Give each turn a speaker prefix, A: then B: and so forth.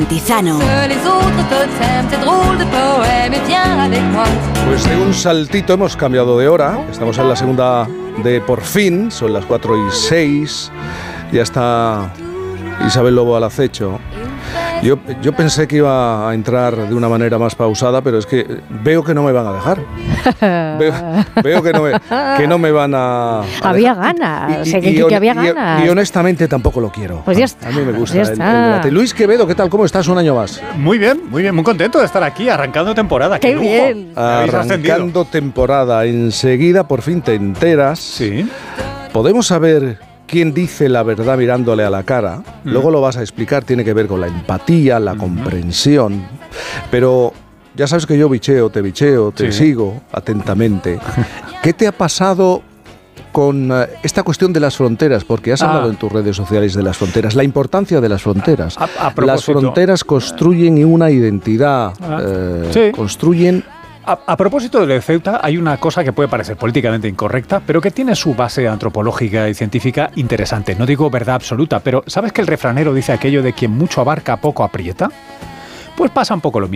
A: Tizano.
B: Pues de un saltito hemos cambiado de hora. Estamos en la segunda de Por Fin. Son las 4:06. Ya está Isabel Lobo al acecho. Yo pensé que iba a entrar de una manera más pausada, pero es que veo que no me van a dejar. Veo que no me van a
C: había
B: dejar.
C: ganas, que había ganas.
B: Y honestamente tampoco lo quiero.
C: Pues ya está.
B: A mí me gusta
C: pues
B: el debate. Luis Quevedo, ¿qué tal? ¿Cómo estás? Un año más.
D: Muy bien, muy contento de estar aquí, arrancando temporada.
C: ¡Qué
D: lujo!
C: bien!
D: Me habéis ascendido.
B: Arrancando temporada. Enseguida, por fin te enteras.
D: Sí.
B: Podemos saber quién dice la verdad mirándole a la cara. Luego lo vas a explicar, tiene que ver con la empatía, la comprensión. Pero ya sabes que yo te sigo atentamente. ¿Qué te ha pasado con esta cuestión de las fronteras? Porque has hablado en tus redes sociales de las fronteras, la importancia de las fronteras. Las fronteras construyen una identidad,
D: sí.
B: construyen...
D: A propósito de Ceuta, hay una cosa que puede parecer políticamente incorrecta, pero que tiene su base antropológica y científica interesante. No digo verdad absoluta, pero ¿sabes que el refranero dice aquello de quien mucho abarca, poco aprieta? Pues pasa un poco lo mismo.